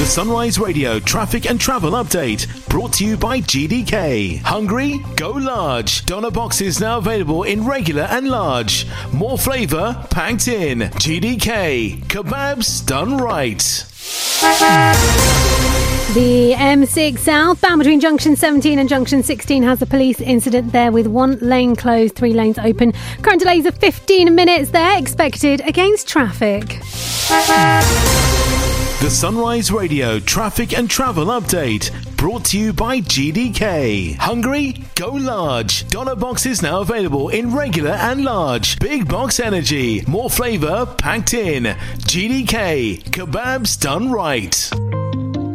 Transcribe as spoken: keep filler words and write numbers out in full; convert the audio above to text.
Sunrise Radio traffic and travel update brought to you by G D K. Hungry? Go large. Doner boxes now available in regular and large. More flavour packed in. G D K. Kebabs done right. The M six southbound between junction seventeen and junction sixteen has a police incident there with one lane closed, three lanes open. Current delays of fifteen minutes there expected against traffic. The Sunrise Radio traffic and travel update brought to you by G D K. Hungry? Go large. Doner boxes now available in regular and large. Big box energy. More flavour packed in. G D K. Kebabs done right.